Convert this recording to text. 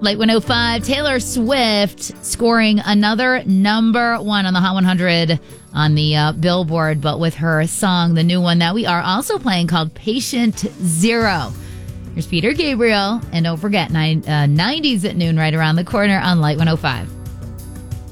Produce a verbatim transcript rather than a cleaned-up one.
Light one oh five, Taylor Swift scoring another number one on the Hot one hundred on the uh, Billboard, but with her song, the new one that we are also playing called Patient Zero. Here's Peter Gabriel, and don't forget, nine, uh, nineties at noon right around the corner on Light one oh five.